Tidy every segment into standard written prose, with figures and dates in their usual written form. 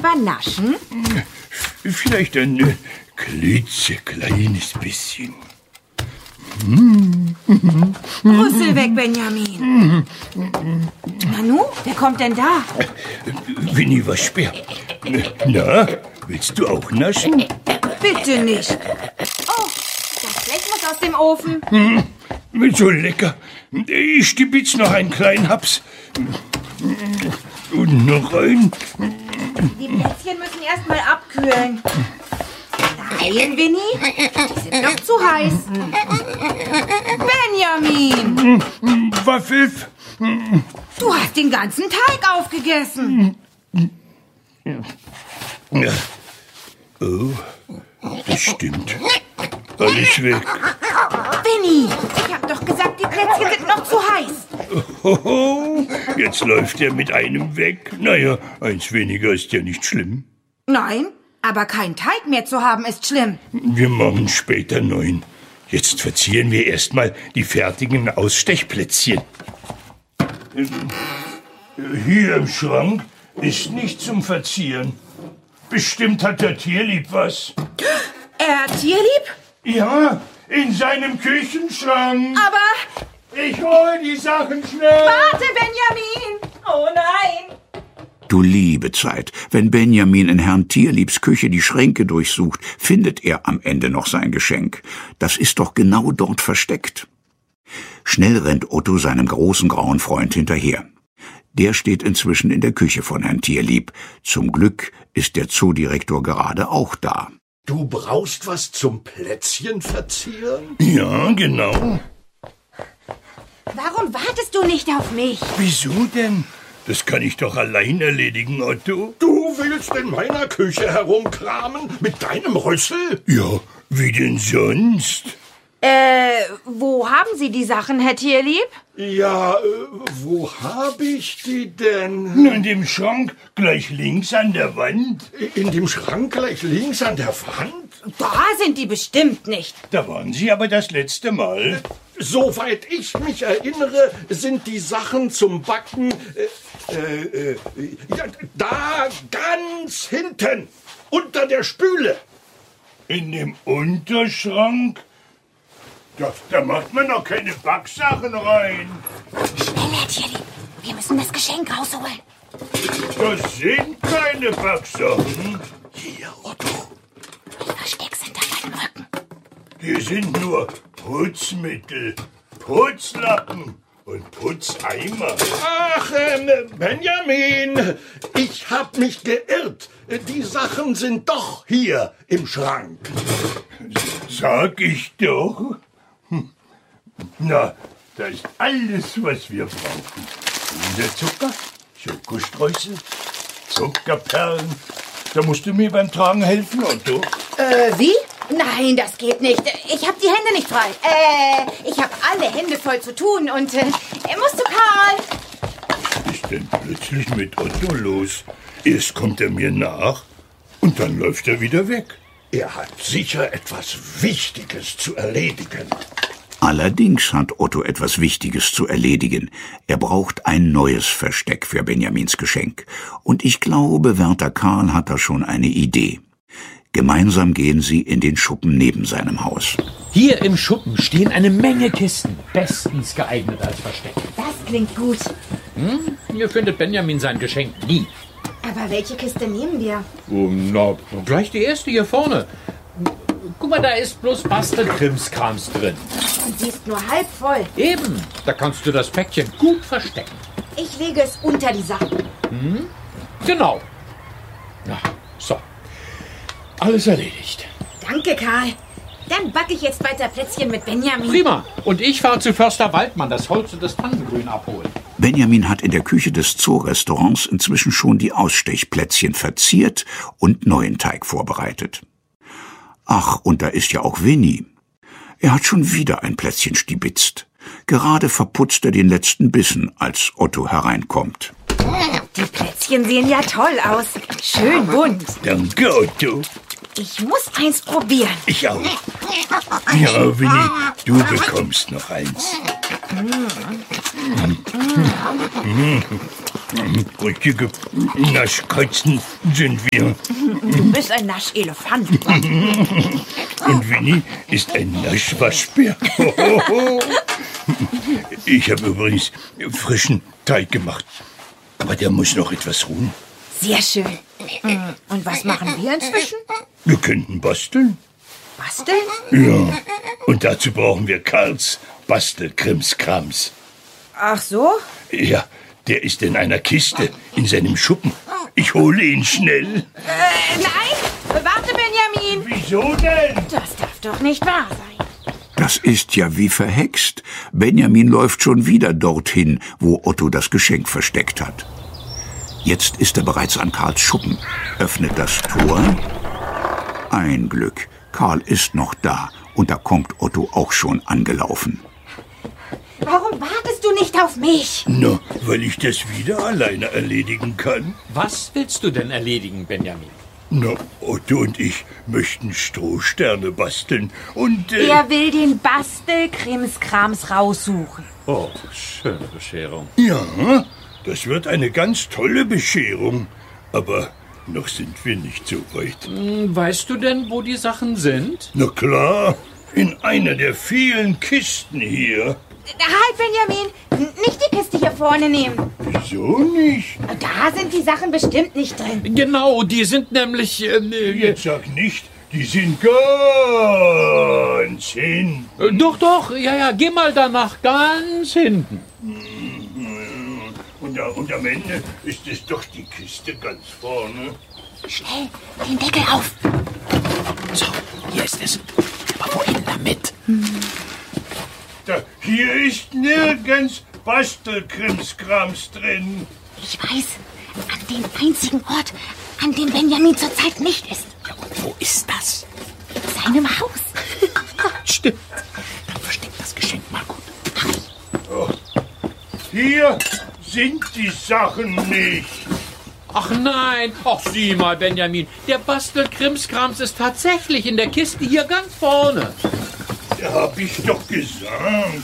etwa naschen? Vielleicht ein klitzekleines bisschen. Rüssel weg, Benjamin. Nanu, wer kommt denn da? Winnie Waschbär. Na, willst du auch naschen? Bitte nicht. Oh, das Blech muss aus dem Ofen. So lecker. Ich stibitz noch einen kleinen Haps. Und noch ein. Die Plätzchen müssen erst mal abkühlen. Nein, Winnie, die sind noch zu heiß. Benjamin, Waffel. du hast den ganzen Teig aufgegessen. Ja. Oh, das stimmt. Alles weg. Winnie, ich hab doch gesagt, die Plätzchen sind noch zu heiß. Hoho, jetzt läuft er mit einem weg. Naja, eins weniger ist ja nicht schlimm. Nein, aber kein Teig mehr zu haben ist schlimm. Wir machen später neuen. Jetzt verzieren wir erstmal die fertigen Ausstechplätzchen. Hier im Schrank ist nichts zum Verzieren. Bestimmt hat der Tierlieb was. Er hat Tierlieb? Ja, in seinem Küchenschrank. Aber... Ich hole die Sachen schnell. Warte, Benjamin! Oh nein! Du liebe Zeit, wenn Benjamin in Herrn Tierliebs Küche die Schränke durchsucht, findet er am Ende noch sein Geschenk. Das ist doch genau dort versteckt. Schnell rennt Otto seinem großen grauen Freund hinterher. Der steht inzwischen in der Küche von Herrn Tierlieb. Zum Glück ist der Zoodirektor gerade auch da. Du brauchst was zum Plätzchen verzieren? Ja, genau. Warum wartest du nicht auf mich? Wieso denn? Das kann ich doch allein erledigen, Otto. Du willst in meiner Küche herumkramen mit deinem Rüssel? Ja, wie denn sonst? Wo haben Sie die Sachen, Herr Tierlieb? Ja, wo habe ich die denn? In dem Schrank gleich links an der Wand. In dem Schrank gleich links an der Wand? Da sind die bestimmt nicht. Da waren Sie aber das letzte Mal. Soweit ich mich erinnere, sind die Sachen zum Backen ja, da ganz hinten, unter der Spüle. In dem Unterschrank? Da macht man noch keine Backsachen rein. Schnell, Herr Tierlieb. Wir müssen das Geschenk rausholen. Das sind keine Backsachen. Hier, Otto. Die Verstecks hinter deinem Rücken. Hier sind nur Putzmittel, Putzlappen und Putzeimer. Ach, Benjamin, ich hab mich geirrt. Die Sachen sind doch hier im Schrank. Sag ich doch. Na, da ist alles, was wir brauchen. Zucker, Schokostreusel, Zuckerperlen. Da musst du mir beim Tragen helfen, Otto. Wie? Nein, das geht nicht. Ich habe die Hände nicht frei. Ich habe alle Hände voll zu tun und musst du, Karl? Was ist denn plötzlich mit Otto los? Erst kommt er mir nach und dann läuft er wieder weg. Er hat sicher etwas Wichtiges zu erledigen. Allerdings hat Otto etwas Wichtiges zu erledigen. Er braucht ein neues Versteck für Benjamins Geschenk. Und ich glaube, Wärter Karl hat da schon eine Idee. Gemeinsam gehen sie in den Schuppen neben seinem Haus. Hier im Schuppen stehen eine Menge Kisten, bestens geeignet als Versteck. Das klingt gut. Hier findet Benjamin sein Geschenk nie. Aber welche Kiste nehmen wir? Na, gleich die erste hier vorne. Guck mal, da ist bloß Bastelkrimskrams drin. Und sie ist nur halb voll. Eben, da kannst du das Päckchen gut verstecken. Ich lege es unter die Sachen. Genau. Ja, so. Alles erledigt. Danke, Karl. Dann backe ich jetzt weiter Plätzchen mit Benjamin. Prima. Und ich fahre zu Förster Waldmann das Holz und das Tannengrün abholen. Benjamin hat in der Küche des Zoo-Restaurants inzwischen schon die Ausstechplätzchen verziert und neuen Teig vorbereitet. Ach, und da ist ja auch Winnie. Er hat schon wieder ein Plätzchen stibitzt. Gerade verputzt er den letzten Bissen, als Otto hereinkommt. Die Plätzchen sehen ja toll aus. Schön bunt. Danke, Otto. Ich muss eins probieren. Ich auch. Ja, Winnie, du bekommst noch eins. Richtige Naschkatzen sind wir. Du bist ein Naschelefant. Und Winnie ist ein Naschwaschbär. Ich habe übrigens frischen Teig gemacht. Aber der muss noch etwas ruhen. Sehr schön. Und was machen wir inzwischen? Wir könnten basteln. Basteln? Ja, und dazu brauchen wir Karls Bastelkrimskrams. Ach so? Ja, der ist in einer Kiste in seinem Schuppen. Ich hole ihn schnell. Nein! Warte, Benjamin! Wieso denn? Das darf doch nicht wahr sein. Das ist ja wie verhext. Benjamin läuft schon wieder dorthin, wo Otto das Geschenk versteckt hat. Jetzt ist er bereits an Karls Schuppen, öffnet das Tor. Ein Glück, Karl ist noch da und da kommt Otto auch schon angelaufen. Warum wartest du nicht auf mich? Na, weil ich das wieder alleine erledigen kann. Was willst du denn erledigen, Benjamin? Na, Otto und ich möchten Strohsterne basteln und... Er will den Bastelkrimskrams raussuchen. Oh, schöne Bescherung. Ja, das wird eine ganz tolle Bescherung. Aber noch sind wir nicht so weit. Weißt du denn, wo die Sachen sind? Na klar, in einer der vielen Kisten hier. Halt, Benjamin! Nicht die Kiste hier vorne nehmen. Wieso nicht? Da sind die Sachen bestimmt nicht drin. Genau, die sind nämlich... Jetzt sag nicht, die sind ganz hinten. Doch, ja, geh mal danach ganz hinten. Und am Ende ist es doch die Kiste ganz vorne. Schnell, den Deckel auf. So, hier ist es. Aber wohin damit? Hier ist nirgends Bastelkrimskrams drin. Ich weiß, an dem einzigen Ort, an dem Benjamin zurzeit nicht ist. Ja, und wo ist das? In seinem Haus. Stimmt. Dann versteck das Geschenk mal gut. Hier sind die Sachen nicht. Ach nein, ach sieh mal, Benjamin. Der Bastelkrimskrams ist tatsächlich in der Kiste hier ganz vorne. Da hab ich doch gesagt.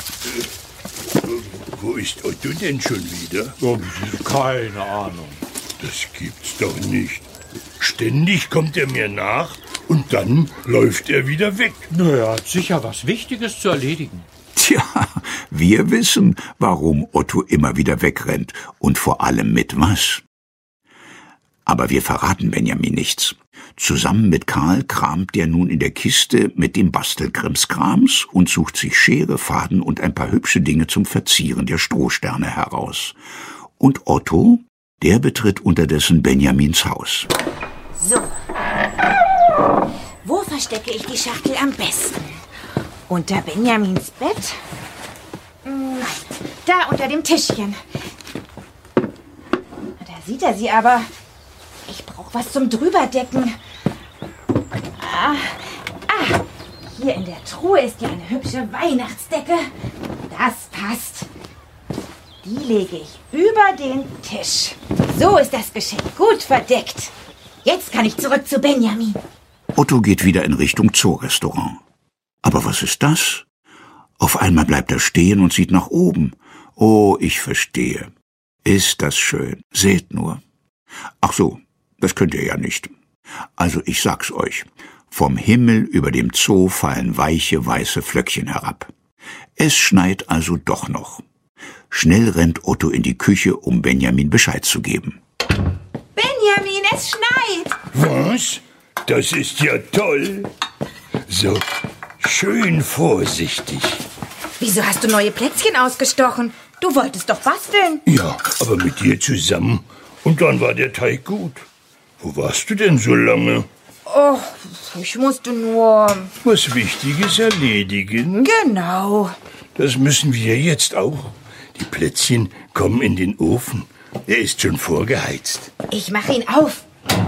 Wo ist Otto denn schon wieder? Keine Ahnung. Das gibt's doch nicht. Ständig kommt er mir nach und dann läuft er wieder weg. Naja, hat sicher was Wichtiges zu erledigen. Tja, wir wissen, warum Otto immer wieder wegrennt und vor allem mit was. Aber wir verraten Benjamin nichts. Zusammen mit Karl kramt er nun in der Kiste mit dem Bastelkrimskrams und sucht sich Schere, Faden und ein paar hübsche Dinge zum Verzieren der Strohsterne heraus. Und Otto, der betritt unterdessen Benjamins Haus. So. Wo verstecke ich die Schachtel am besten? Unter Benjamins Bett? Nein, da unter dem Tischchen. Da sieht er sie aber. Ich brauche was zum Drüberdecken. Hier in der Truhe ist ja eine hübsche Weihnachtsdecke. Das passt. Die lege ich über den Tisch. So ist das Geschenk gut verdeckt. Jetzt kann ich zurück zu Benjamin. Otto geht wieder in Richtung Zoorestaurant. Aber was ist das? Auf einmal bleibt er stehen und sieht nach oben. Oh, ich verstehe. Ist das schön. Seht nur. Ach so, das könnt ihr ja nicht. Also ich sag's euch. Vom Himmel über dem Zoo fallen weiche, weiße Flöckchen herab. Es schneit also doch noch. Schnell rennt Otto in die Küche, um Benjamin Bescheid zu geben. Benjamin, es schneit. Was? Das ist ja toll. So, schön vorsichtig. Wieso hast du neue Plätzchen ausgestochen? Du wolltest doch basteln. Ja, aber mit dir zusammen. Und dann war der Teig gut. Wo warst du denn so lange? Oh, ich musste nur... Was Wichtiges erledigen. Genau. Das müssen wir jetzt auch. Die Plätzchen kommen in den Ofen. Er ist schon vorgeheizt. Ich mache ihn auf.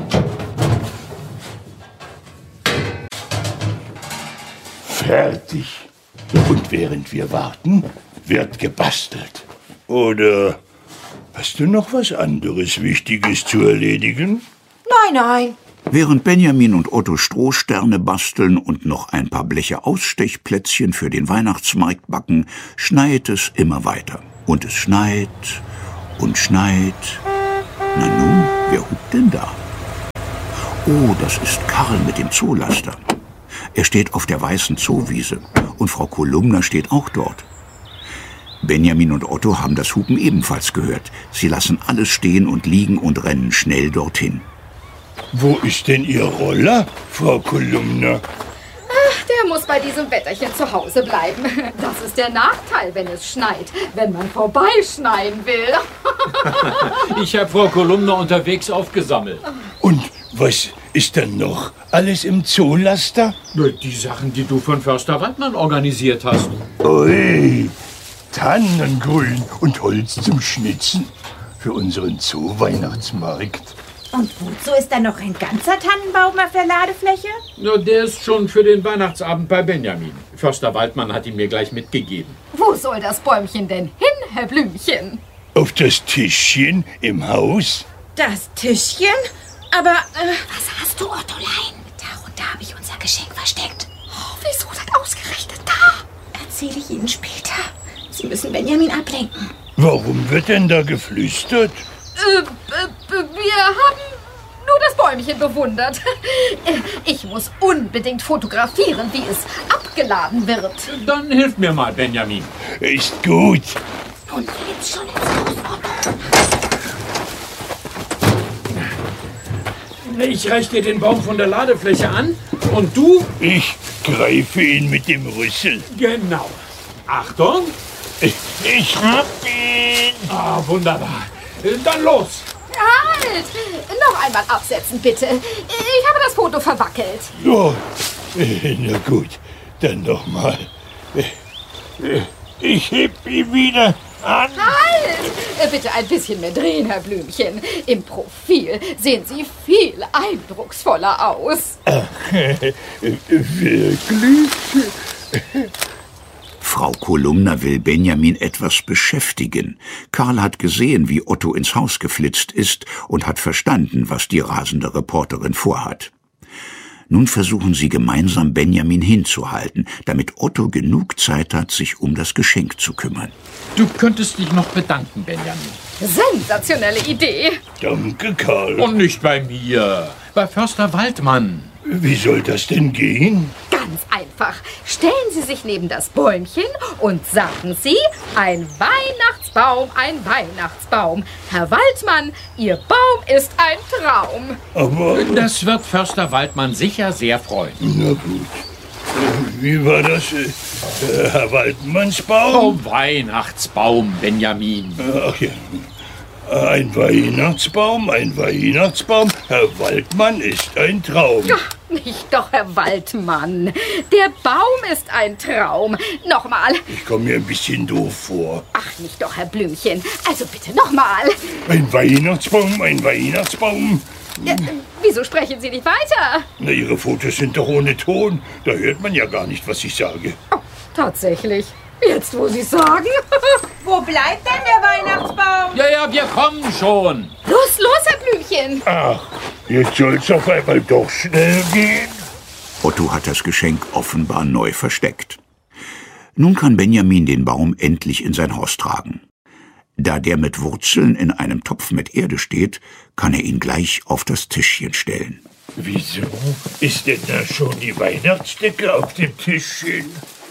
Fertig. Und während wir warten, wird gebastelt. Oder hast du noch was anderes Wichtiges zu erledigen? Nein. Während Benjamin und Otto Strohsterne basteln und noch ein paar Bleche Ausstechplätzchen für den Weihnachtsmarkt backen, schneit es immer weiter. Und es schneit und schneit. Nanu, wer hupt denn da? Oh, das ist Karl mit dem Zoolaster. Er steht auf der weißen Zoowiese und Frau Kolumna steht auch dort. Benjamin und Otto haben das Hupen ebenfalls gehört. Sie lassen alles stehen und liegen und rennen schnell dorthin. Wo ist denn Ihr Roller, Frau Kolumna? Der muss bei diesem Wetterchen zu Hause bleiben. Das ist der Nachteil, wenn es schneit, wenn man vorbeischneien will. Ich habe Frau Kolumna unterwegs aufgesammelt. Und was ist denn noch alles im Zoolaster? Die Sachen, die du von Förster Waldmann organisiert hast. Ui, Tannengrün und Holz zum Schnitzen für unseren Zoo-Weihnachtsmarkt. Und wozu ist da noch ein ganzer Tannenbaum auf der Ladefläche? Der ist schon für den Weihnachtsabend bei Benjamin. Förster Waldmann hat ihn mir gleich mitgegeben. Wo soll das Bäumchen denn hin, Herr Blümchen? Auf das Tischchen im Haus? Das Tischchen? Aber, Was hast du, Ottolein? darunter habe ich unser Geschenk versteckt. Oh, wieso denn ausgerechnet da? Erzähle ich Ihnen später. Sie müssen Benjamin ablenken. Warum wird denn da geflüstert? Wir haben nur das Bäumchen bewundert. Ich muss unbedingt fotografieren, wie es abgeladen wird. Dann hilf mir mal, Benjamin. Ist gut. Und jetzt schon ins Haus, Otto. Ich reich dir den Baum von der Ladefläche an und du? Ich greife ihn mit dem Rüssel. Genau. Achtung. Ich hab ihn. Ah, wunderbar. Dann los. Halt! Noch einmal absetzen, bitte. Ich habe das Foto verwackelt. Oh, na gut, dann nochmal. Ich heb ihn wieder an. Halt! Bitte ein bisschen mehr drehen, Herr Blümchen. Im Profil sehen Sie viel eindrucksvoller aus. Wirklich? Frau Kolumna will Benjamin etwas beschäftigen. Karl hat gesehen, wie Otto ins Haus geflitzt ist und hat verstanden, was die rasende Reporterin vorhat. Nun versuchen sie gemeinsam, Benjamin hinzuhalten, damit Otto genug Zeit hat, sich um das Geschenk zu kümmern. Du könntest dich noch bedanken, Benjamin. Sensationelle Idee. Danke, Karl. Und nicht bei mir. Bei Förster Waldmann. Wie soll das denn gehen? Ganz einfach. Stellen Sie sich neben das Bäumchen und sagen Sie, ein Weihnachtsbaum, ein Weihnachtsbaum. Herr Waldmann, Ihr Baum ist ein Traum. Aber, Das wird Förster Waldmann sicher sehr freuen. na gut. Wie war das? Herr Waldmanns Baum? Oh, Weihnachtsbaum, Benjamin. Ach ja. Ein Weihnachtsbaum, Herr Waldmann ist ein Traum. Nicht doch, Herr Waldmann. Der Baum ist ein Traum. Nochmal. Ich komme mir ein bisschen doof vor. Ach, nicht doch, Herr Blümchen. Also bitte nochmal. Ein Weihnachtsbaum. Ja, wieso sprechen Sie nicht weiter? Na, Ihre Fotos sind doch ohne Ton. Da hört man ja gar nicht, was ich sage. Oh, tatsächlich. Jetzt, wo Sie sagen. Wo bleibt denn der Weihnachtsbaum? Ja, wir kommen schon. Los, Herr Blümchen. Ach, jetzt soll's auf einmal doch schnell gehen. Otto hat das Geschenk offenbar neu versteckt. Nun kann Benjamin den Baum endlich in sein Haus tragen. Da der mit Wurzeln in einem Topf mit Erde steht, kann er ihn gleich auf das Tischchen stellen. Wieso ist denn da schon die Weihnachtsdecke auf dem Tischchen?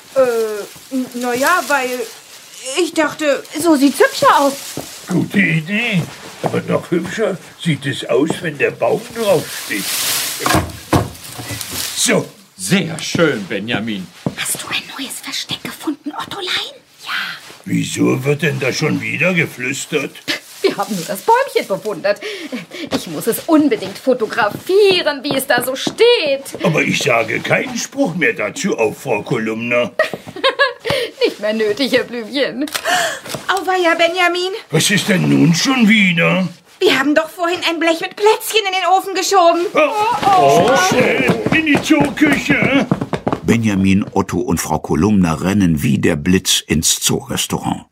Naja, weil ich dachte, so sieht's hübscher aus. Gute Idee. Aber noch hübscher sieht es aus, wenn der Baum draufsteht. So. Sehr schön, Benjamin. Hast du ein neues Versteck gefunden, Ottolein? Ja. Wieso wird denn da schon wieder geflüstert? Wir haben nur das Bäumchen bewundert. Ich muss es unbedingt fotografieren, wie es da so steht. Aber ich sage keinen Spruch mehr dazu auf, Frau Kolumna. Nicht mehr nötig, Herr Blümchen. Auweia, Benjamin. Was ist denn nun schon wieder? Wir haben doch vorhin ein Blech mit Plätzchen in den Ofen geschoben. Oh, schnell in die Zooküche. Benjamin, Otto und Frau Kolumna rennen wie der Blitz ins Zoorestaurant.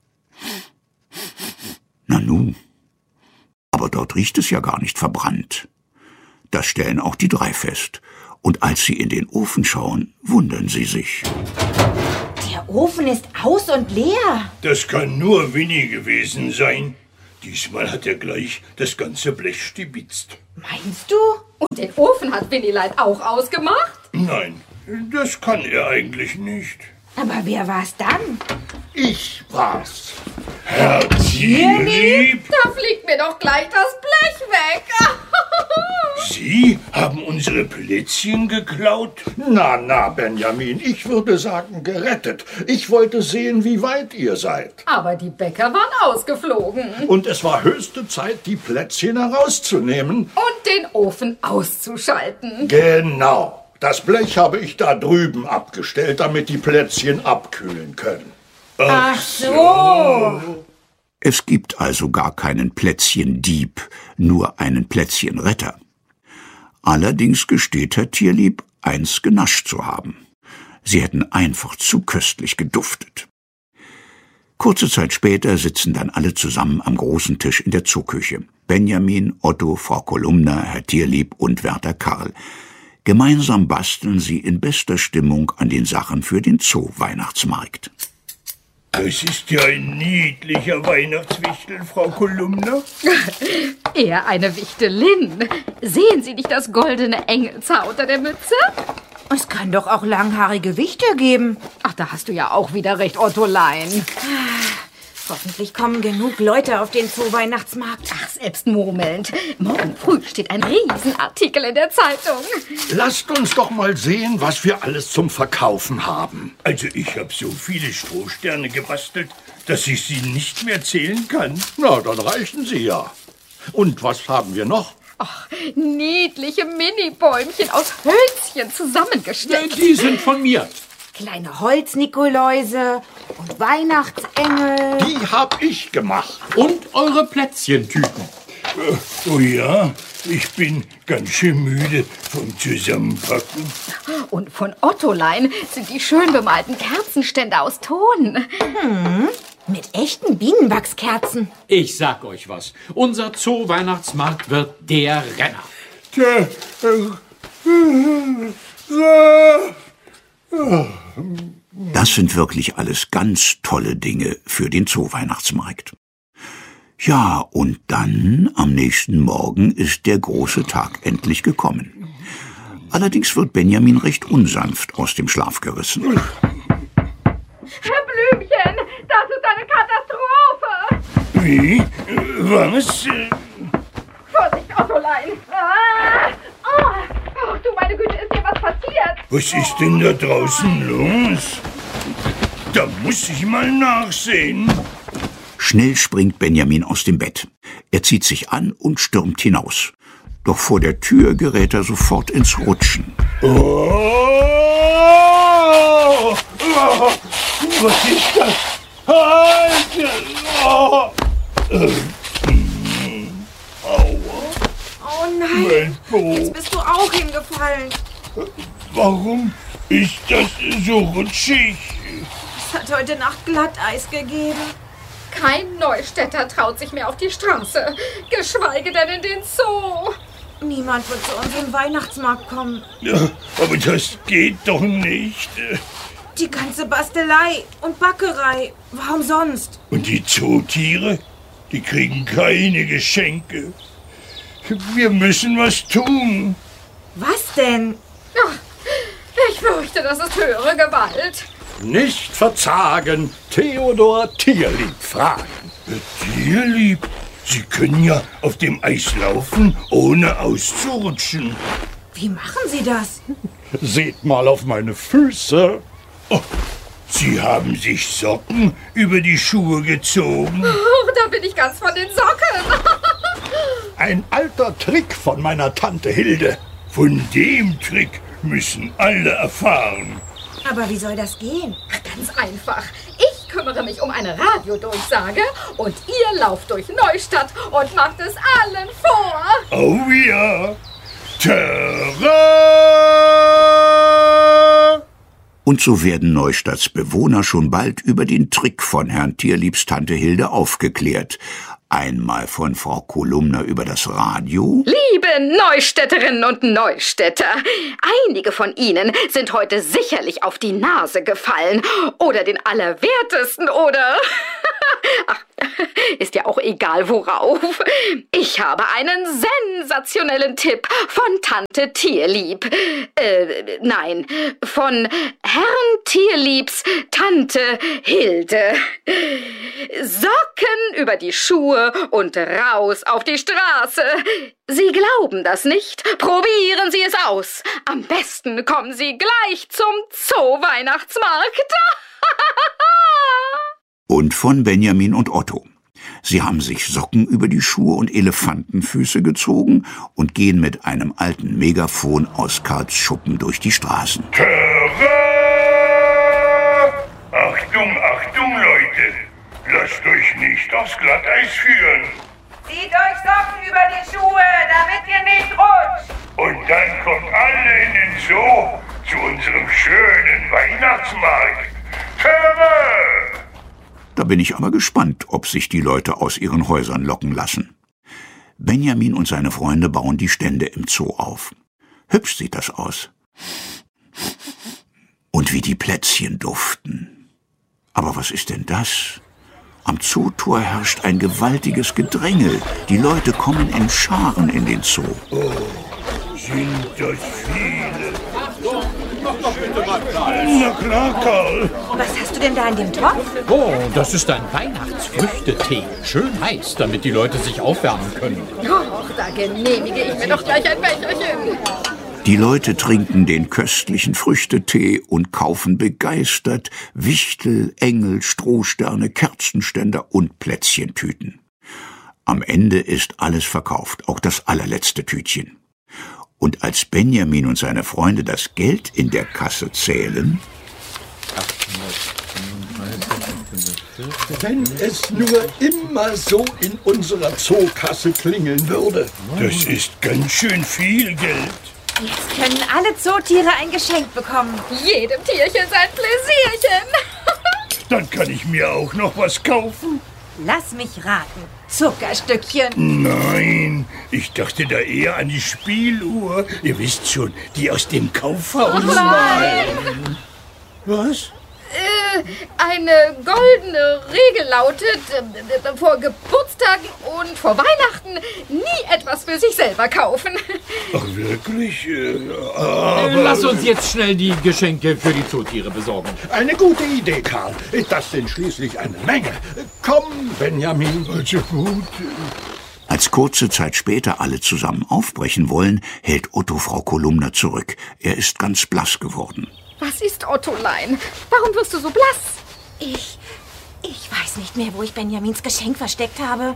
Nanu, aber dort riecht es ja gar nicht verbrannt. Das stellen auch die drei fest. Und als sie in den Ofen schauen, wundern sie sich. Der Ofen ist aus und leer. Das kann nur Winnie gewesen sein. Diesmal hat er gleich das ganze Blech stibitzt. Meinst du? Und den Ofen hat Winnie-Leid auch ausgemacht? Nein, das kann er eigentlich nicht. Aber wer war's dann? Ich war's. Herr Tierlieb, Da fliegt mir doch gleich das Blech weg. Sie haben unsere Plätzchen geklaut? Na, Benjamin, ich würde sagen gerettet. Ich wollte sehen, wie weit ihr seid. Aber die Bäcker waren ausgeflogen. Und es war höchste Zeit, die Plätzchen herauszunehmen. Und den Ofen auszuschalten. Genau. Das Blech habe ich da drüben abgestellt, damit die Plätzchen abkühlen können. Ach so. Es gibt also gar keinen Plätzchendieb, nur einen Plätzchenretter. Allerdings gesteht Herr Tierlieb, eins genascht zu haben. Sie hätten einfach zu köstlich geduftet. Kurze Zeit später sitzen dann alle zusammen am großen Tisch in der Zooküche. Benjamin, Otto, Frau Kolumna, Herr Tierlieb und Wärter Karl. Gemeinsam basteln sie in bester Stimmung an den Sachen für den Zoo-Weihnachtsmarkt. Das ist ja ein niedlicher Weihnachtswichtel, Frau Kolumna. Eher eine Wichtelin. Sehen Sie nicht das goldene Engelshaar unter der Mütze? Es kann doch auch langhaarige Wichter geben. Ach, da hast du ja auch wieder recht, Ottolein. Hoffentlich kommen genug Leute auf den Zoo-Weihnachtsmarkt. Ach, selbst murmelnd. Morgen früh steht ein Riesenartikel in der Zeitung. Lasst uns doch mal sehen, was wir alles zum Verkaufen haben. Also ich habe so viele Strohsterne gebastelt, dass ich sie nicht mehr zählen kann. Na, dann reichen sie ja. Und was haben wir noch? Ach, niedliche Mini-Bäumchen aus Hölzchen zusammengesteckt. Die sind von mir. Kleine Holznikoläuse und Weihnachtsengel. Die hab ich gemacht. Und eure Plätzchentüten. Oh ja, ich bin ganz schön müde vom Zusammenpacken. Und von Ottolein sind die schön bemalten Kerzenständer aus Ton. Mit echten Bienenwachskerzen. Ich sag euch was. Unser Zoo-Weihnachtsmarkt wird der Renner. Das sind wirklich alles ganz tolle Dinge für den Zoo-Weihnachtsmarkt. Ja, und dann, am nächsten Morgen, ist der große Tag endlich gekommen. Allerdings wird Benjamin recht unsanft aus dem Schlaf gerissen. Herr Blümchen, das ist eine Katastrophe. Wie? Was? Vorsicht, Ottolein. Oh, du meine Güte, ist dir was passiert? Was ist denn da draußen los? Da muss ich mal nachsehen. Schnell springt Benjamin aus dem Bett. Er zieht sich an und stürmt hinaus. Doch vor der Tür gerät er sofort ins Rutschen. Oh! Was ist das? Halt! Oh! Oh nein, Mein Po. jetzt bist du auch hingefallen. Warum ist das so rutschig? Es hat heute Nacht Glatteis gegeben. Kein Neustädter traut sich mehr auf die Straße, geschweige denn in den Zoo. Niemand wird zu unserem Weihnachtsmarkt kommen. Ja, aber das geht doch nicht. Die ganze Bastelei und Backerei. Warum sonst? Und die Zootiere, die kriegen keine Geschenke. Wir müssen was tun. Was denn? Ach, ich fürchte, das ist höhere Gewalt. Nicht verzagen, Theodor Tierlieb fragen. Tierlieb, Sie können ja auf dem Eis laufen, ohne auszurutschen. Wie machen Sie das? Seht mal auf meine Füße. Oh, Sie haben sich Socken über die Schuhe gezogen. Oh, da bin ich ganz von den Socken. Ein alter Trick von meiner Tante Hilde. Von dem Trick müssen alle erfahren. Aber wie soll das gehen? Ganz einfach. Ich kümmere mich um eine Radiodurchsage und ihr lauft durch Neustadt und macht es allen vor. Oh ja. Terra! Und so werden Neustadts Bewohner schon bald über den Trick von Herrn Tierliebs Tante Hilde aufgeklärt. Einmal von Frau Kolumna über das Radio. Liebe Neustädterinnen und Neustädter, einige von Ihnen sind heute sicherlich auf die Nase gefallen oder den Allerwertesten oder... Ach, Ist ja auch egal worauf. Ich habe einen sensationellen Tipp von Tante Tierlieb. Nein, von Herrn Tierliebs Tante Hilde. Socken über die Schuhe und raus auf die Straße. Sie glauben das nicht? Probieren Sie es aus. Am besten kommen Sie gleich zum Zoo-Weihnachtsmarkt. Und von Benjamin und Otto. Sie haben sich Socken über die Schuhe und Elefantenfüße gezogen und gehen mit einem alten Megafon aus Karls Schuppen durch die Straßen. Tada! Achtung, Achtung, Leute! Lasst euch nicht aufs Glatteis führen. Zieht euch Socken über die Schuhe, damit ihr nicht rutscht. Und dann kommt alle in den Zoo zu unserem schönen Weihnachtsmarkt. Tada! Da bin ich aber gespannt, ob sich die Leute aus ihren Häusern locken lassen. Benjamin und seine Freunde bauen die Stände im Zoo auf. Hübsch sieht das aus. Und wie die Plätzchen duften. Aber was ist denn das? Am Zootor herrscht ein gewaltiges Gedrängel. Die Leute kommen in Scharen in den Zoo. Oh, sind das viele. Na klar, Karl. Was hast du denn da in dem Topf? Oh, das ist ein Weihnachtsfrüchtetee. Schön heiß, damit die Leute sich aufwärmen können. Och, da genehmige ich mir doch gleich ein Becherchen. Die Leute trinken den köstlichen Früchtetee und kaufen begeistert Wichtel, Engel, Strohsterne, Kerzenständer und Plätzchentüten. Am Ende ist alles verkauft, auch das allerletzte Tütchen. Und als Benjamin und seine Freunde das Geld in der Kasse zählen... Wenn es nur immer so in unserer Zookasse klingeln würde. Das ist ganz schön viel Geld. Jetzt können alle Zootiere ein Geschenk bekommen. Jedem Tierchen sein Pläsierchen. Dann kann ich mir auch noch was kaufen. Lass mich raten. Zuckerstückchen. Nein, ich dachte da eher an die Spieluhr. Ihr wisst schon, die aus dem Kaufhaus. Nein. Was? Eine goldene Regel lautet, vor Geburtstagen und vor Weihnachten nie etwas für sich selber kaufen. Ach, wirklich? Aber... Lass uns jetzt schnell die Geschenke für die Zootiere besorgen. Eine gute Idee, Karl. Das sind schließlich eine Menge. Komm, Benjamin. Also gut. Als kurze Zeit später alle zusammen aufbrechen wollen, hält Otto Frau Kolumna zurück. Er ist ganz blass geworden. Was ist Ottolein? Warum wirst du so blass? Ich weiß nicht mehr, wo ich Benjamins Geschenk versteckt habe.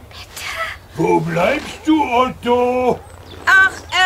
Wo bleibst du, Otto? Ach,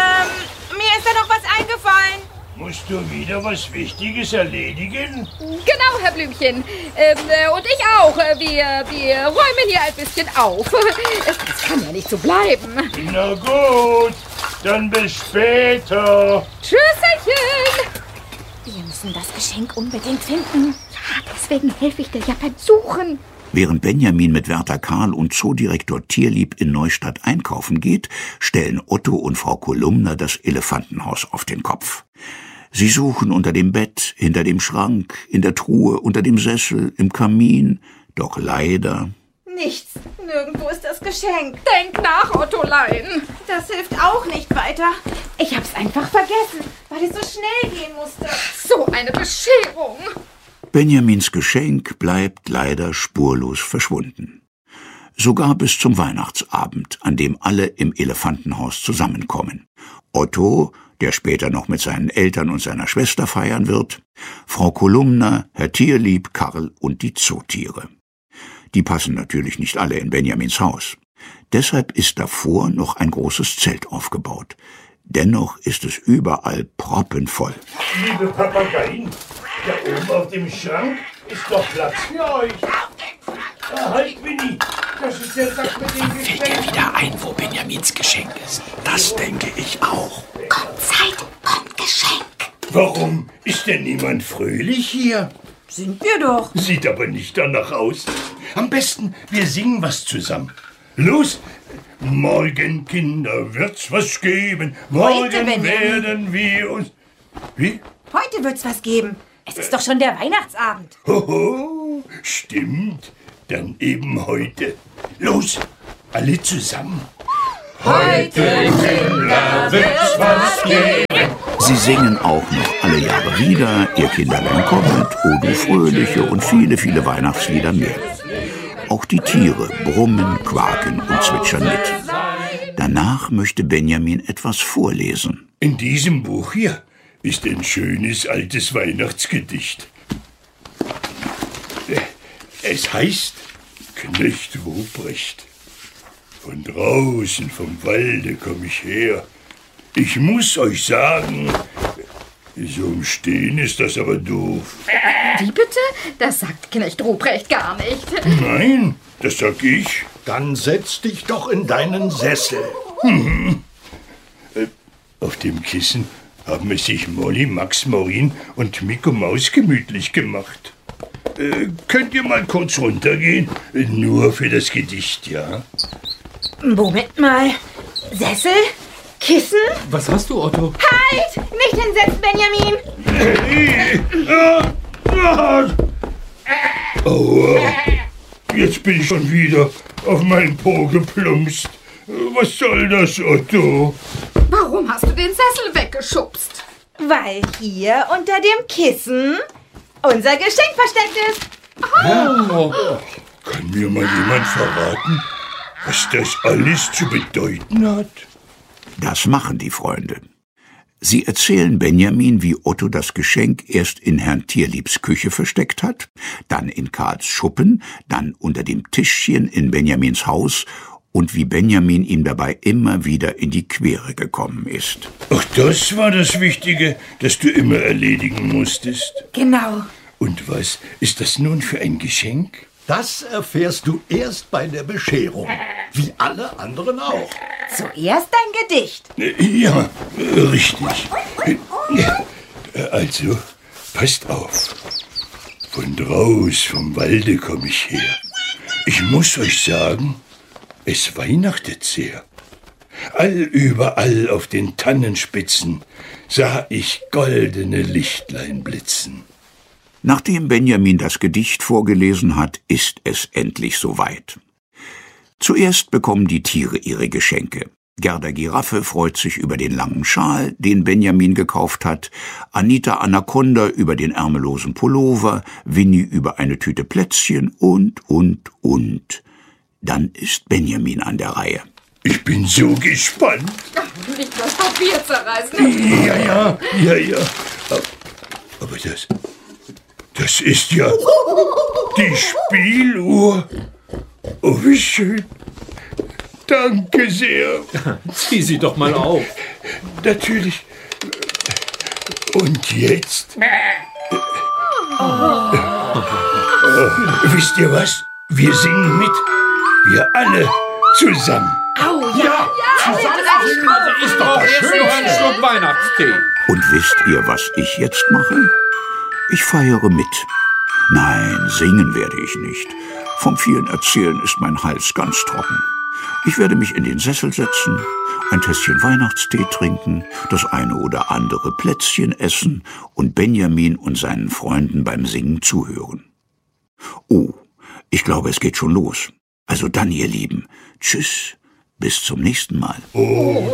mir ist da noch was eingefallen. Musst du wieder was Wichtiges erledigen? Genau, Herr Blümchen. Und ich auch. Wir räumen hier ein bisschen auf. Das kann ja nicht so bleiben. Na gut, dann bis später. Tschüsselchen. Wir müssen das Geschenk unbedingt finden. Ja, deswegen helfe ich dir ja beim Suchen. Während Benjamin mit Wärter Karl und Zoodirektor Tierlieb in Neustadt einkaufen geht, stellen Otto und Frau Kolumna das Elefantenhaus auf den Kopf. Sie suchen unter dem Bett, hinter dem Schrank, in der Truhe, unter dem Sessel, im Kamin. Doch leider... Nichts. Nirgendwo ist das Geschenk. Denk nach, Ottolein. Das hilft auch nicht weiter. Ich hab's einfach vergessen, weil es so schnell gehen musste. So eine Bescherung. Benjamins Geschenk bleibt leider spurlos verschwunden. Sogar bis zum Weihnachtsabend, an dem alle im Elefantenhaus zusammenkommen. Otto, der später noch mit seinen Eltern und seiner Schwester feiern wird, Frau Kolumna, Herr Tierlieb, Karl und die Zootiere. Die passen natürlich nicht alle in Benjamins Haus. Deshalb ist davor noch ein großes Zelt aufgebaut. Dennoch ist es überall proppenvoll. Liebe Papageien, da oben auf dem Schrank ist doch Platz für euch. Halt, Winnie, das ist der Sack mit dem Geschenk. Fällt dir wieder ein, wo Benjamins Geschenk ist. Das denke ich auch. Kommt Zeit, kommt Geschenk. Warum ist denn niemand fröhlich hier? Sind wir doch. Sieht aber nicht danach aus. Am besten, wir singen was zusammen. Los! Morgen, Kinder, wird's was geben. Morgen Heute, Benjamin. werden wir uns... Wie? Heute wird's was geben. Es ist doch schon der Weihnachtsabend. Hoho, stimmt. Dann eben heute. Los, alle zusammen. Heute, Kinder, wird's was geben. Sie singen auch noch alle Jahre wieder Ihr Kinderlein kommet, O du Fröhliche und viele, viele Weihnachtslieder mehr. Auch die Tiere brummen, quaken und zwitschern mit. Danach möchte Benjamin etwas vorlesen. In diesem Buch hier ist ein schönes altes Weihnachtsgedicht. Es heißt Knecht Ruprecht. Von draußen vom Walde komm ich her. Ich muss euch sagen, so im Stehen ist das aber doof. Wie bitte? Das sagt Knecht Ruprecht gar nicht. Nein, das sag ich. Dann setz dich doch in deinen Sessel. Auf dem Kissen haben es sich Molly, Max, Maureen und Mico Maus gemütlich gemacht. Könnt ihr mal kurz runtergehen? Nur für das Gedicht, ja? Moment mal. Sessel? Kissen? Was hast du, Otto? Halt! Nicht hinsetzen, Benjamin! Aua, jetzt bin ich schon wieder auf meinen Po geplumpst. Was soll das, Otto? Warum hast du den Sessel weggeschubst? Weil hier unter dem Kissen unser Geschenk versteckt ist. Kann mir mal jemand verraten, was das alles zu bedeuten hat? Das machen die Freunde. Sie erzählen Benjamin, wie Otto das Geschenk erst in Herrn Tierliebs Küche versteckt hat, dann in Karls Schuppen, dann unter dem Tischchen in Benjamins Haus und wie Benjamin ihm dabei immer wieder in die Quere gekommen ist. Ach, das war das Wichtige, das du immer erledigen musstest. Genau. Und was ist das nun für ein Geschenk? Das erfährst du erst bei der Bescherung. Wie alle anderen auch. Zuerst dein Gedicht. Ja, richtig. Also, passt auf. Von draus vom Walde komm ich her. Ich muss euch sagen, es weihnachtet sehr. Allüberall auf den Tannenspitzen sah ich goldene Lichtlein blitzen. Nachdem Benjamin das Gedicht vorgelesen hat, ist es endlich soweit. Zuerst bekommen die Tiere ihre Geschenke. Gerda Giraffe freut sich über den langen Schal, den Benjamin gekauft hat, Anita Anaconda über den ärmellosen Pullover, Winnie über eine Tüte Plätzchen und. Dann ist Benjamin an der Reihe. Ich bin so gespannt. Nicht das Papier zerreißen. Ja. Aber das ist ja die Spieluhr. Oh, wie schön. Danke sehr. Zieh sie doch mal auf. Natürlich. Und jetzt? Wisst ihr was? Wir singen mit. Wir alle zusammen. Ist doch schön noch ein Schluck Weihnachtstee. Und wisst ihr, was ich jetzt mache? Ich feiere mit. Nein, singen werde ich nicht. Vom vielen Erzählen ist mein Hals ganz trocken. Ich werde mich in den Sessel setzen, ein Tässchen Weihnachtstee trinken, das eine oder andere Plätzchen essen und Benjamin und seinen Freunden beim Singen zuhören. Oh, ich glaube, es geht schon los. Also dann, ihr Lieben, tschüss, bis zum nächsten Mal. Oh,